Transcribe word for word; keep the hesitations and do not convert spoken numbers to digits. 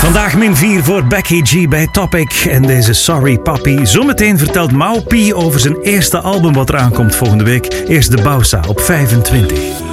Vandaag min vier voor Becky G bij Topic en deze Sorry Papi. Zometeen vertelt Mau P over zijn eerste album wat eraan komt volgende week. Eerst de Bausa op vijfentwintig.